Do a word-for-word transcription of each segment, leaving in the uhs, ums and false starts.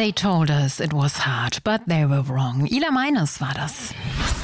They told us it was hard, but they were wrong. Ila Meines war das.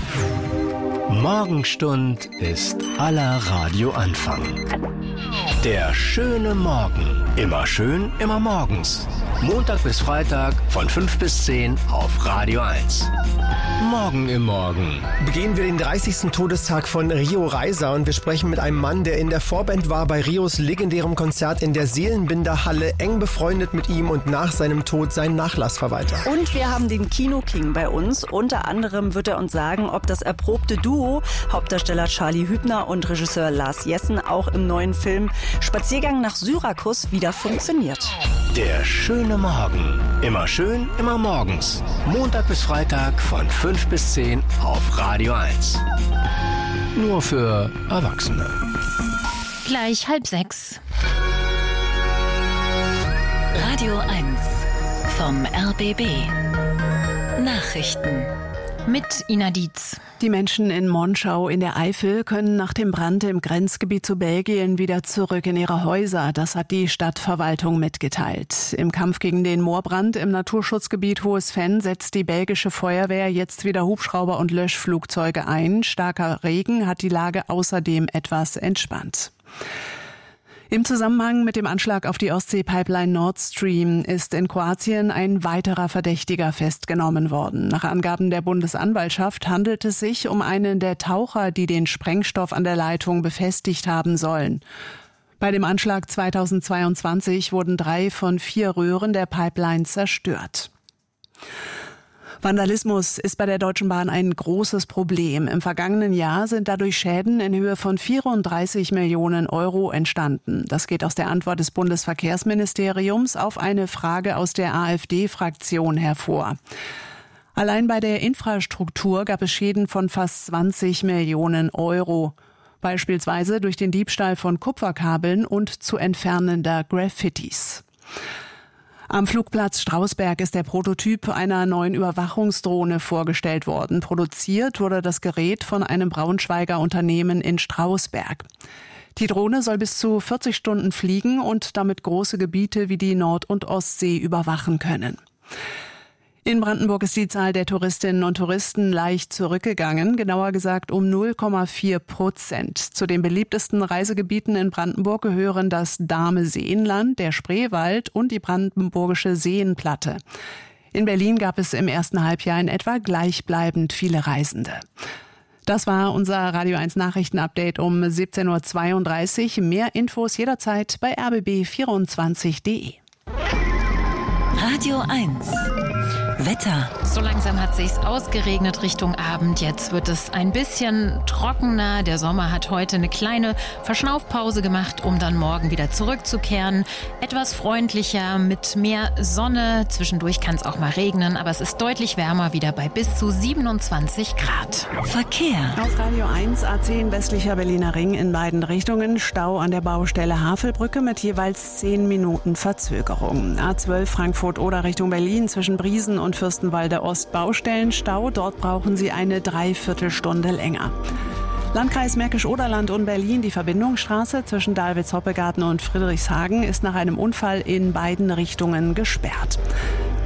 Morgenstund ist aller Radioanfang. Der schöne Morgen. Immer schön, immer morgens. Montag bis Freitag von fünf bis zehn auf Radio eins. Morgen im Morgen. Begehen wir den dreißigsten Todestag von Rio Reiser und wir sprechen mit einem Mann, der in der Vorband war bei Rios legendärem Konzert in der Seelenbinderhalle, eng befreundet mit ihm und nach seinem Tod sein Nachlassverwalter. Und wir haben den Kino-King bei uns. Unter anderem wird er uns sagen, ob das erprobte Duo, Hauptdarsteller Charlie Hübner und Regisseur Lars Jessen, auch im neuen Film Spaziergang nach Syrakus wieder funktioniert. Der schöne Morgen. Immer schön, immer morgens. Montag bis Freitag von fünf bis zehn auf Radio eins. Nur für Erwachsene. Gleich halb sechs. Radio eins vom R B B. Nachrichten. Mit Ina Dietz. Die Menschen in Monschau in der Eifel können nach dem Brand im Grenzgebiet zu Belgien wieder zurück in ihre Häuser. Das hat die Stadtverwaltung mitgeteilt. Im Kampf gegen den Moorbrand im Naturschutzgebiet Hohes Venn setzt die belgische Feuerwehr jetzt wieder Hubschrauber und Löschflugzeuge ein. Starker Regen hat die Lage außerdem etwas entspannt. Im Zusammenhang mit dem Anschlag auf die Ostsee-Pipeline Nord Stream ist in Kroatien ein weiterer Verdächtiger festgenommen worden. Nach Angaben der Bundesanwaltschaft handelt es sich um einen der Taucher, die den Sprengstoff an der Leitung befestigt haben sollen. Bei dem Anschlag zweitausendzweiundzwanzig wurden drei von vier Röhren der Pipeline zerstört. Vandalismus ist bei der Deutschen Bahn ein großes Problem. Im vergangenen Jahr sind dadurch Schäden in Höhe von vierunddreißig Millionen Euro entstanden. Das geht aus der Antwort des Bundesverkehrsministeriums auf eine Frage aus der AfD-Fraktion hervor. Allein bei der Infrastruktur gab es Schäden von fast zwanzig Millionen Euro. Beispielsweise durch den Diebstahl von Kupferkabeln und zu entfernender Graffitis. Am Flugplatz Strausberg ist der Prototyp einer neuen Überwachungsdrohne vorgestellt worden. Produziert wurde das Gerät von einem Braunschweiger Unternehmen in Strausberg. Die Drohne soll bis zu vierzig Stunden fliegen und damit große Gebiete wie die Nord- und Ostsee überwachen können. In Brandenburg ist die Zahl der Touristinnen und Touristen leicht zurückgegangen, genauer gesagt um null Komma vier Prozent. Zu den beliebtesten Reisegebieten in Brandenburg gehören das Dahme-Seenland, der Spreewald und die brandenburgische Seenplatte. In Berlin gab es im ersten Halbjahr in etwa gleichbleibend viele Reisende. Das war unser Radio eins Nachrichtenupdate um siebzehn Uhr zweiunddreißig. Mehr Infos jederzeit bei r b b vierundzwanzig punkt de. Radio eins. Wetter. So langsam hat sich's ausgeregnet Richtung Abend. Jetzt wird es ein bisschen trockener. Der Sommer hat heute eine kleine Verschnaufpause gemacht, um dann morgen wieder zurückzukehren. Etwas freundlicher, mit mehr Sonne. Zwischendurch kann es auch mal regnen, aber es ist deutlich wärmer, wieder bei bis zu siebenundzwanzig Grad. Verkehr. Auf Radio eins A zehn westlicher Berliner Ring in beiden Richtungen. Stau an der Baustelle Havelbrücke mit jeweils zehn Minuten Verzögerung. A zwölf Frankfurt-Oder Richtung Berlin zwischen Briesen und Fürstenwalde Ost Baustellenstau. Dort brauchen Sie eine Dreiviertelstunde länger. Landkreis Märkisch-Oderland und Berlin, die Verbindungsstraße zwischen Dahlwitz-Hoppegarten und Friedrichshagen ist nach einem Unfall in beiden Richtungen gesperrt.